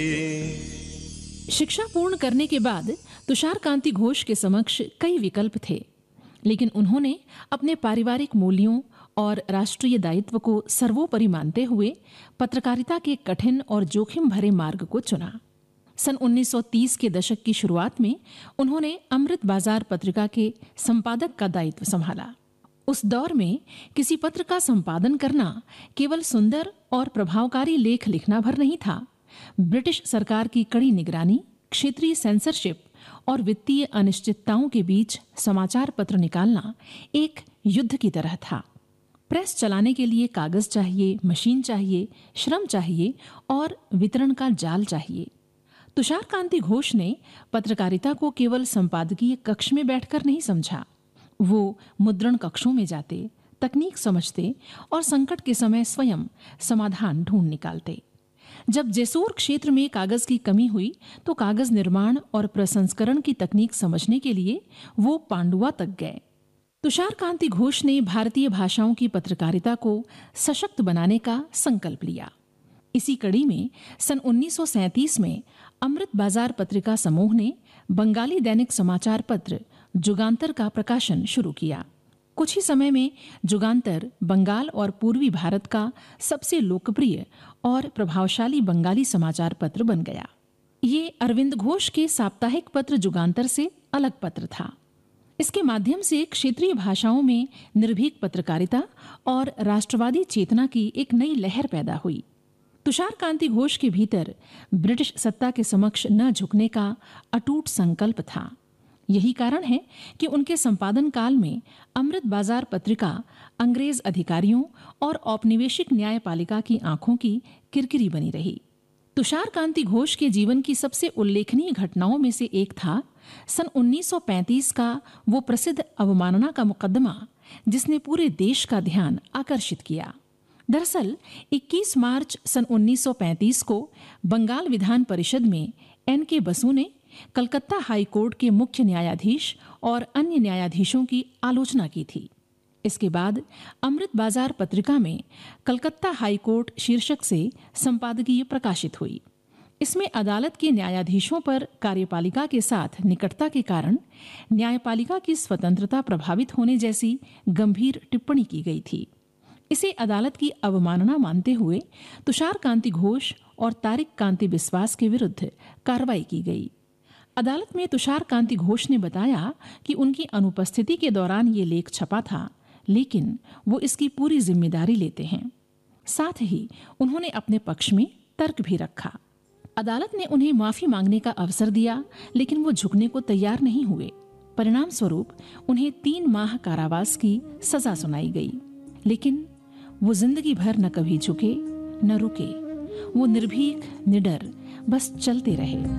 शिक्षा पूर्ण करने के बाद तुषार कांति घोष के समक्ष कई विकल्प थे, लेकिन उन्होंने अपने पारिवारिक मूल्यों और राष्ट्रीय दायित्व को सर्वोपरि मानते हुए पत्रकारिता के कठिन और जोखिम भरे मार्ग को चुना। सन 1930 के दशक की शुरुआत में उन्होंने अमृत बाजार पत्रिका के संपादक का दायित्व संभाला। उस दौर में किसी पत्र का संपादन करना केवल सुंदर और प्रभावकारी लेख लिखना भर नहीं था। ब्रिटिश सरकार की कड़ी निगरानी, क्षेत्रीय सेंसरशिप और वित्तीय अनिश्चितताओं के बीच समाचार पत्र निकालना एक युद्ध की तरह था। प्रेस चलाने के लिए कागज चाहिए, मशीन चाहिए, श्रम चाहिए और वितरण का जाल चाहिए। तुषार कांति घोष ने पत्रकारिता को केवल संपादकीय कक्ष में बैठकर नहीं समझा। वो मुद्रण कक्षों में जाते, तकनीक समझते और संकट के समय स्वयं समाधान ढूंढ निकालते। जब जेसूर क्षेत्र में कागज की कमी हुई तो कागज निर्माण और प्रसंस्करण की तकनीक समझने के लिए वो पांडुआ तक गए। तुषार कांति घोष ने भारतीय भाषाओं की पत्रकारिता को सशक्त बनाने का संकल्प लिया। इसी कड़ी में सन 1937 में अमृत बाजार पत्रिका समूह ने बंगाली दैनिक समाचार पत्र जुगांतर का प्रकाशन शुरू किया। कुछ ही समय में जुगांतर बंगाल और पूर्वी भारत का सबसे लोकप्रिय और प्रभावशाली बंगाली समाचार पत्र बन गया। ये अरविंद घोष के साप्ताहिक पत्र जुगांतर से अलग पत्र था। इसके माध्यम से क्षेत्रीय भाषाओं में निर्भीक पत्रकारिता और राष्ट्रवादी चेतना की एक नई लहर पैदा हुई। तुषार कांति घोष के भीतर ब्रिटिश सत्ता के समक्ष न झुकने का अटूट संकल्प था। यही कारण है कि उनके संपादन काल में अमृत बाजार पत्रिका अंग्रेज अधिकारियों और औपनिवेशिक न्यायपालिका की आंखों की किरकिरी बनी रही। तुषार कांति घोष के जीवन की सबसे उल्लेखनीय घटनाओं में से एक था सन 1935 का वो प्रसिद्ध अवमानना का मुकदमा, जिसने पूरे देश का ध्यान आकर्षित किया। दरअसल 21 मार्च सन 1935 को बंगाल विधान परिषद में एन.के. बसु ने कलकत्ता हाई कोर्ट के मुख्य न्यायाधीश और अन्य न्यायाधीशों की आलोचना की थी। इसके बाद अमृत बाजार पत्रिका में कलकत्ता हाई कोर्ट शीर्षक से संपादकीय प्रकाशित हुई। इसमें अदालत के न्यायाधीशों पर कार्यपालिका के साथ निकटता के कारण न्यायपालिका की स्वतंत्रता प्रभावित होने जैसी गंभीर टिप्पणी की गई थी। इसे अदालत की अवमानना मानते हुए तुषार कांति घोष और तारिक कांति बिस्वास के विरुद्ध कार्रवाई की गई। अदालत में तुषार कांति घोष ने बताया कि उनकी अनुपस्थिति के दौरान ये लेख छपा था, लेकिन वो इसकी पूरी जिम्मेदारी लेते हैं। साथ ही उन्होंने अपने पक्ष में तर्क भी रखा। अदालत ने उन्हें माफी मांगने का अवसर दिया, लेकिन वो झुकने को तैयार नहीं हुए। परिणाम स्वरूप उन्हें 3 माह कारावास की सजा सुनाई गई, लेकिन वो जिंदगी भर न कभी झुके न रुके। वो निर्भीक, निडर, बस चलते रहे।